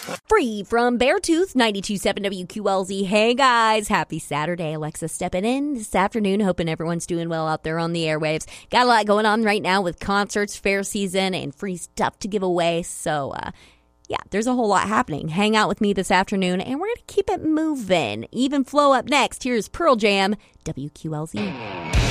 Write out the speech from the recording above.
Free from Beartooth, 92.7 WQLZ. Hey guys, happy Saturday. Alexa stepping in this afternoon, hoping everyone's doing well out there on the airwaves. Got a lot going on right now with concerts, fair season, and free stuff to give away. So, yeah, there's a whole lot happening. Hang out with me this afternoon, and we're going to keep it moving. Even flow up next. Here's Pearl Jam, WQLZ.